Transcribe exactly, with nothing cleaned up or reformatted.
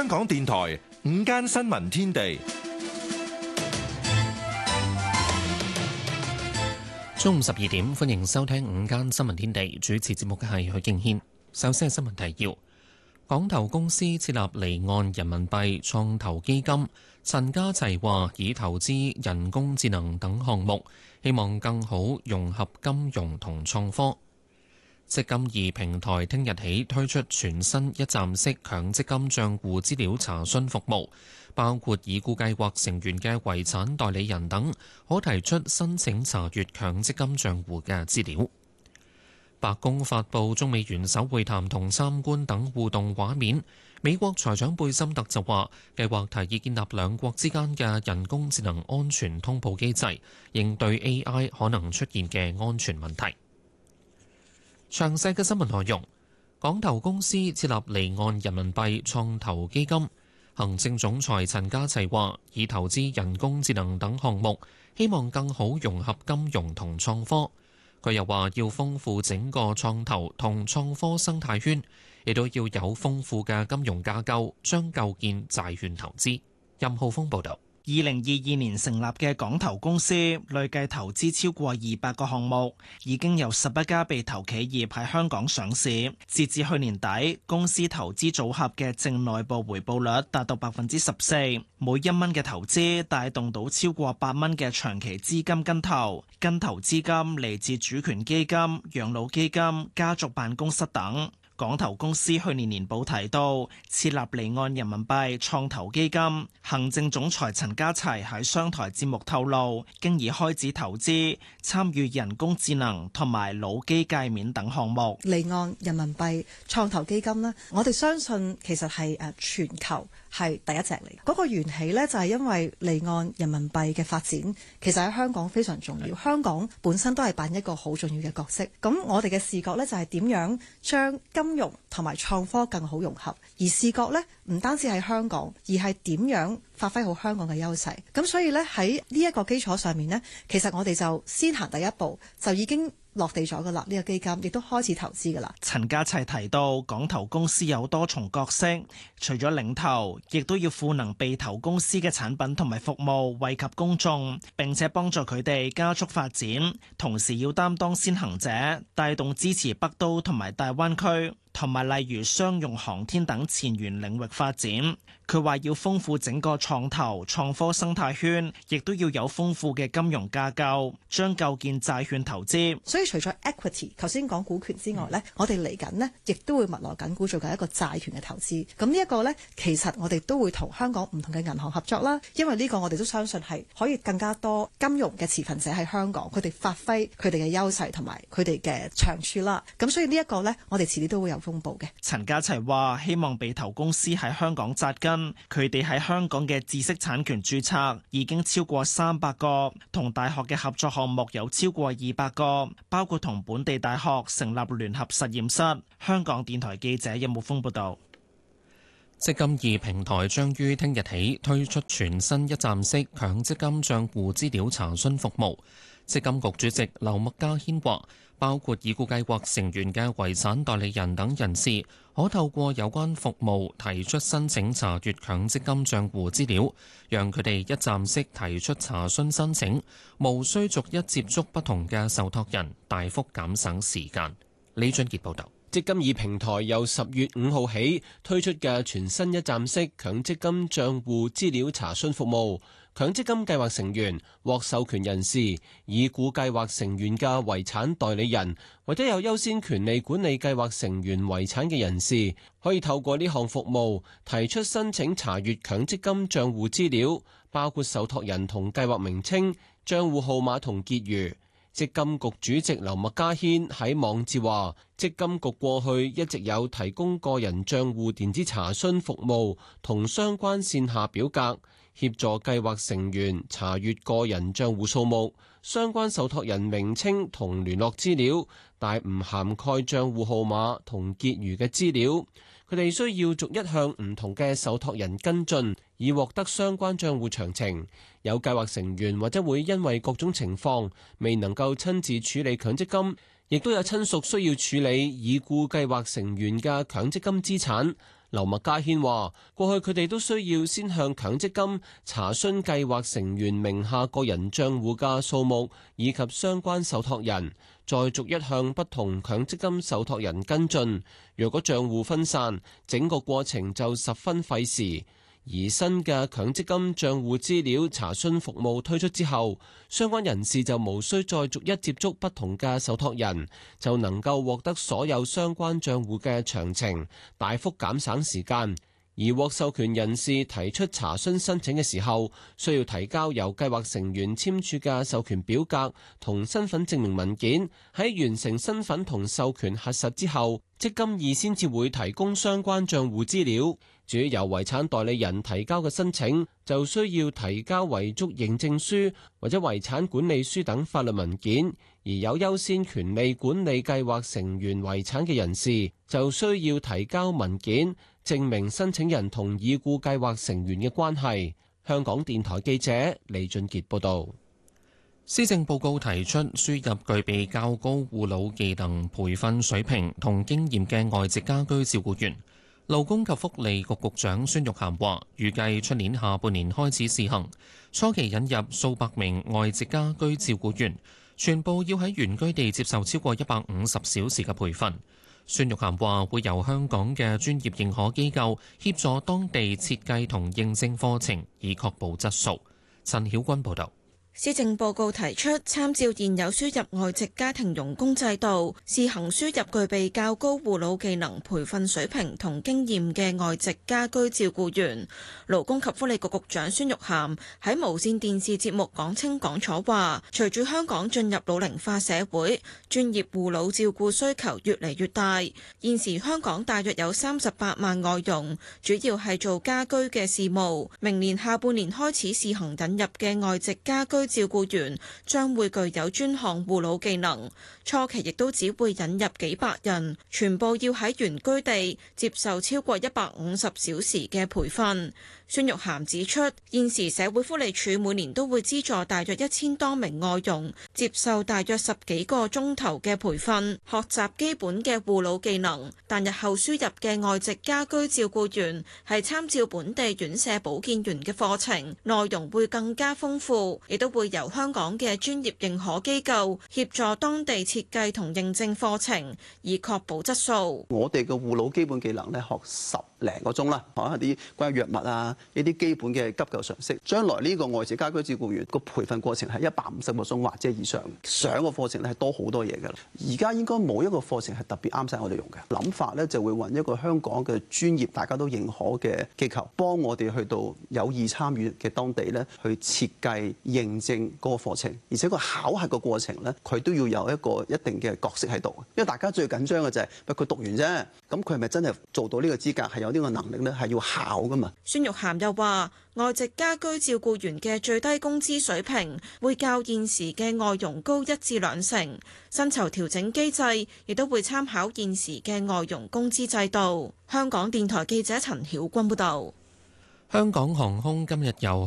香港電台午間新聞天地， 中午十二點，歡迎收聽午間新聞天地。主持節目嘅係許敬軒。首先係新聞提要：港投公司設立離岸人民幣創投基金。陳家齊話已投資人工智能等項目，希望更好融合金融同創科。積金易平台聽日起推出全新一站式強積金帳戶資料查詢服務，包括已故計劃成員嘅遺產代理人等，可提出申請查閱強積金帳戶嘅資料。白宮發布中美元首會談同參觀等互動畫面。美國財長貝森特就話，計劃提議建立兩國之間嘅人工智能安全通報機制，應對 A I 可能出現嘅安全問題。詳細嘅新聞內容，港投公司設立離岸人民幣創投基金，行政總裁陳家齊話，已投資人工智能等項目，希望更好融合金融同創科。佢又話要豐富整個創投同創科生態圈，亦都要有豐富嘅金融架構，將構建債券投資。任浩峰報導。 二零二二年成立嘅港投公司累計投資超過二百個項目，已經有十一家被投企業喺香港上市。截至去年底，公司投資組合嘅淨內部回報率達到百分之十四，每一蚊嘅投資帶動到超過八蚊嘅長期資金跟投。跟投資金嚟自主權基金、養老基金、家族辦公室等。港投公司去年年報提到設立離岸人民幣創投基金，行政總裁陳家齊喺商台節目透露，經已開始投資參與人工智能同埋腦機界面等項目。 離岸人民幣創投基金呢，我哋相信其實係誒全球係第一隻嚟。嗰個緣起呢，就係因為離岸人民幣嘅發展其實喺香港非常重要，香港本身都係扮一個好重要嘅角色。咁我哋嘅視覺呢，就係點樣將金融同埋創科更好融合，而視覺呢，唔單止係香港，而係點樣發揮好香港嘅優勢。咁所以呢，喺呢一個基礎上面呢，其實我哋就先行第一步，就已經落地咗噶啦，呢個基金亦都開始投資噶啦。 陳家齊提到，港投公司有多重角色，除咗領投，亦都要賦能被投公司嘅產品同埋服務惠及公眾，並且幫助佢哋加速發展，同時要擔當先行者，帶動支持北都同埋大灣區，同埋例如商用航天等前沿領域發展。佢話要豐富整個創投創科生態圈，亦都要有豐富嘅金融架構，將構建債券投資。 所以除咗 equity 頭先講股權之外呢，我哋嚟緊呢亦都會密鑼緊鼓做緊一個債權嘅投資。咁呢一個呢，其實我哋都會同香港唔同嘅銀行合作啦，因為呢個我哋都相信係可以更加多金融嘅持份者喺香港，佢哋發揮佢哋嘅優勢同埋佢哋嘅長處啦。咁所以呢一個呢，我哋遲啲都會有公布嘅。 陳家齊話希望被投公司喺香港紮根，佢哋喺香港嘅知識產權註冊已經超過三百個，同大學嘅合作項目有超過二百個，包括同本地大學成立聯合實驗室。香港電台記者任木峰報道。 積金易平台將於聽日起推出全新一站式強積金帳戶資料查詢服務。積金局主席劉麥嘉軒話，包括已故計劃成員嘅遺產代理人等人士，可透過有關服務提出申請查閱強積金帳戶資料，讓佢哋一站式提出查詢申請，無需逐一接觸不同嘅受託人，大幅減省時間。李俊傑報導。 積金易平台由十月五號起推出嘅全新一站式強積金帳戶資料查詢服務，強積金計劃成員、獲授權人士、已故計劃成員嘅遺產代理人或者有優先權利管理計劃成員遺產嘅人士，可以透過呢項服務提出申請查閱強積金帳戶資料，包括受託人同計劃名稱、帳戶號碼同結餘。積金局主席劉麥嘉軒喺網誌話，積金局過去一直有提供個人帳戶電子查詢服務同相關線下表格，協助計劃成員查閱個人帳戶數目、相關受託人名稱同聯絡資料，但唔涵蓋帳戶號碼同結餘嘅資料。佢哋需要逐一向唔同嘅受託人跟進，以獲得相關帳戶詳情。有計劃成員或者會因為各種情況未能夠親自處理強積金，亦都有親屬需要處理已故計劃成員嘅強積金資產， 劉麥嘉軒話：過去佢哋都需要先向強積金查詢計劃成員名下個人帳戶嘅數目以及相關受託人，再逐一向不同強積金受託人跟進。若果帳戶分散，整個過程就十分費時。而新嘅強積金帳戶資料查詢服務推出之後，相關人士就無需再逐一接觸不同嘅受託人，就能夠獲得所有相關帳戶嘅詳情，大幅減省時間。而獲授權人士提出查詢申請嘅時候，需要提交由計劃成員簽署嘅授權表格同身份證明文件。喺完成身份同授權核實之後，積金易先至會提供相關帳戶資料。至於由遺產代理人提交嘅申請，就需要提交遺囑認證書或者遺產管理書等法律文件。而有優先權利管理計劃成員遺產嘅人士，就需要提交文件證明申請人同已故計劃成員嘅關係。香港電台記者李俊傑報導。 施政報告提出輸入具備較高護老技能培訓水平同經驗嘅外籍家居照顧員。勞工及福利局局長孫玉菡話，預計出年下半年開始試行，初期引入數百名外籍家居照顧員，全部要喺原居地接受超過一百五十小時嘅培訓。孫玉菡話，會由香港嘅專業認可機構協助當地設計同認證課程，以確保質素。陳曉君報導。 施政報告提出，參照現有輸入外籍家庭傭工制度，試行輸入具備較高護老技能培訓水平同經驗嘅外籍家居照顧員。勞工及福利局局長孫玉菡喺無線電視節目講清講楚話，隨住香港進入老齡化社會，專業護老照顧需求越嚟越大。現時香港大約有三十八萬外傭，主要係做家居嘅事務。明年下半年開始試行引入嘅外籍家居照顧員將會具有專項護老技能，初期亦都只會引入幾百人，全部要喺原居地接受超過一百五十小時嘅培訓。孫玉菡指出，現時社會福利署每年都會資助大約一千多名外傭接受大約十幾個鐘頭嘅培訓，學習基本嘅護老技能。但日後輸入嘅外籍家居照顧員係參照本地院舍保健員嘅課程，內容會更加豐富，亦都會由香港嘅專業認可機構協助當地設計同認證課程，以確保質素。 我哋嘅護老基本技能咧，學十零個鐘啦，學下啲關於藥物啊，呢啲基本嘅急救常識。將來呢個外籍家居照顧員個培訓過程係一百五十個鐘或者以上，上個課程咧係多好多嘢㗎啦。而家應該冇一個課程係特別啱晒我哋用嘅。諗法咧就會揾一個香港嘅專業大家都認可嘅機構，幫我哋去到有意參與嘅當地咧去設計認證嗰個課程，而且個考核個過程咧佢都要有一個一定嘅角色喺度。因為大家最緊張嘅就係、是，佢讀完啫，咁佢係咪真係做到呢個資格，係有呢個能力咧，係要考㗎嘛？ 孫玉菡又話，外籍家居照顧員嘅最低工資水平會較現時嘅外傭高一至兩成，薪酬調整機制亦都會參考現時嘅外傭工資制度。香港電台記者陳曉君報導。 香港航空今日由